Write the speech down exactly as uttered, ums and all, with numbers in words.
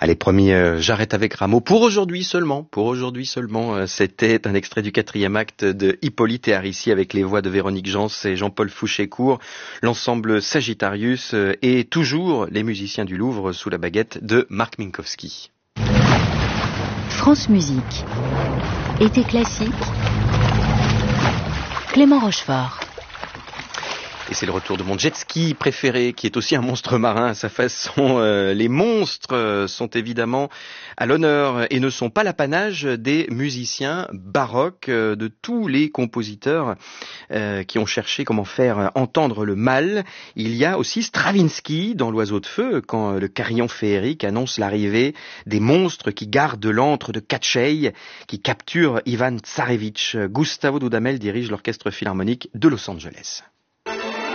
Allez, promis, euh, j'arrête avec Rameau. Pour aujourd'hui seulement, pour aujourd'hui seulement, euh, c'était un extrait du quatrième acte de Hippolyte et Aricie avec les voix de Véronique Jans et Jean-Paul Fouchécourt, l'ensemble Sagittarius euh, et toujours les musiciens du Louvre sous la baguette de Marc Minkowski. France Musique. Été classique. Clément Rochefort. Et c'est le retour de mon jet ski préféré, qui est aussi un monstre marin à sa façon. Euh, les monstres euh, sont évidemment à l'honneur et ne sont pas l'apanage des musiciens baroques, euh, de tous les compositeurs euh, qui ont cherché comment faire entendre le mal. Il y a aussi Stravinsky dans l'Oiseau de feu, quand le carillon féerique annonce l'arrivée des monstres qui gardent l'antre de Katchei, qui capturent Ivan Tsarevitch. Gustavo Dudamel dirige l'orchestre philharmonique de Los Angeles.